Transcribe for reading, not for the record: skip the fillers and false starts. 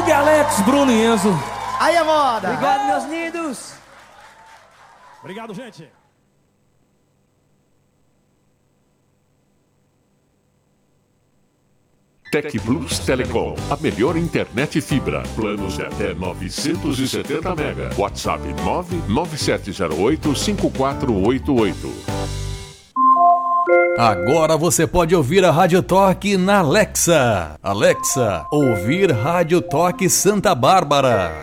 Big Alex, Bruno e Enzo. Aí é moda. Obrigado, meus lindos. Obrigado, gente. Tec Plus Telecom, a melhor internet fibra. Planos de até 970 mega. WhatsApp 997085488. Agora você pode ouvir a Rádio Toque na Alexa. Alexa, ouvir Rádio Toque Santa Bárbara.